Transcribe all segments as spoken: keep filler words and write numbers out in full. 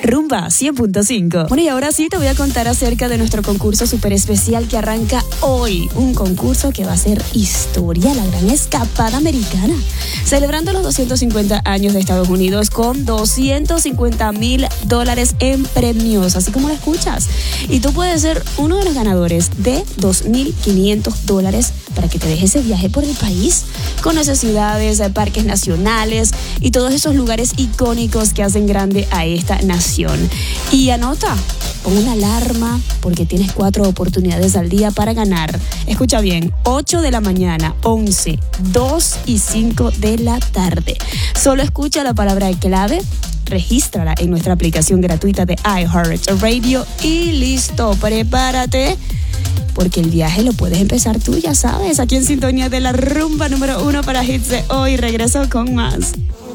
Rumba cien punto cinco. Bueno, y ahora sí te voy a contar acerca de nuestro concurso súper especial que arranca hoy. Un concurso que va a ser historia, la gran escapada americana. Celebrando los doscientos cincuenta años de Estados Unidos con doscientos cincuenta mil dólares en premios, así como lo escuchas. Y tú puedes ser uno de los ganadores de dos mil quinientos dólares para que te dejes ese viaje por el país. Conoce ciudades, parques nacionales y todos esos lugares icónicos que hacen grande a esta nación. Y anota, pon una alarma porque tienes cuatro oportunidades al día para ganar. Escucha bien, ocho de la mañana, once, dos y cinco de la tarde. Solo escucha la palabra clave, regístrala en nuestra aplicación gratuita de iHeartRadio y listo, prepárate. Porque el viaje lo puedes empezar tú, ya sabes, aquí en sintonía de la rumba número uno para hits de hoy. Regreso con más.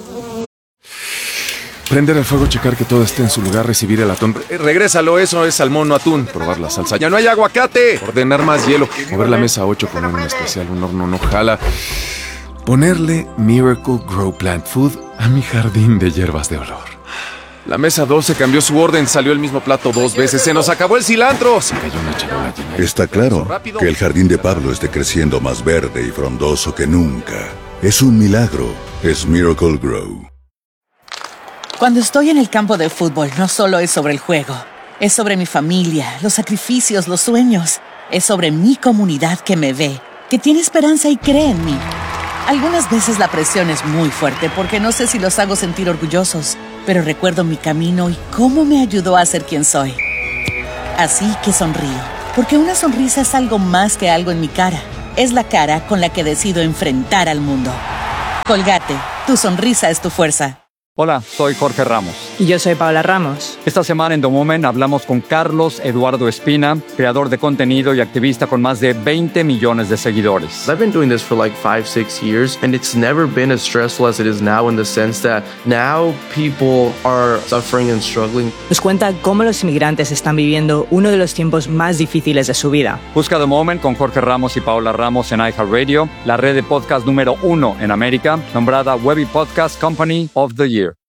Prender el fuego, checar que todo esté en su lugar, recibir el atún. Eh, regrésalo, eso es salmón, no atún. Probar la salsa. ¡Ya no hay aguacate! Ordenar más hielo. Mover la mesa ocho, poner un especial, un horno no jala. Ponerle Miracle Grow Plant Food a mi jardín de hierbas de olor. La mesa doce cambió su orden, salió el mismo plato dos veces. ¡Se nos acabó el cilantro! Se cayó una charola llena. Está claro que el jardín de Pablo esté creciendo más verde y frondoso que nunca. Es un milagro. Es Miracle Grow. Cuando estoy en el campo de fútbol, no solo es sobre el juego. Es sobre mi familia, los sacrificios, los sueños. Es sobre mi comunidad que me ve, que tiene esperanza y cree en mí. Algunas veces la presión es muy fuerte porque no sé si los hago sentir orgullosos, pero recuerdo mi camino y cómo me ayudó a ser quien soy. Así que sonrío, porque una sonrisa es algo más que algo en mi cara. Es la cara con la que decido enfrentar al mundo. Colgate, tu sonrisa es tu fuerza. Hola, soy Jorge Ramos. Y yo soy Paola Ramos. Esta semana en The Moment hablamos con Carlos Eduardo Espina, creador de contenido y activista con más de veinte millones de seguidores. I've been doing this for like five, six years, and it's never been as stressful as it is now in the sense that now people are suffering and struggling. Nos cuenta cómo los inmigrantes están viviendo uno de los tiempos más difíciles de su vida. Busca The Moment con Jorge Ramos y Paola Ramos en iHeartRadio, la red de podcast número uno en América, nombrada Webby Podcast Company of the Year.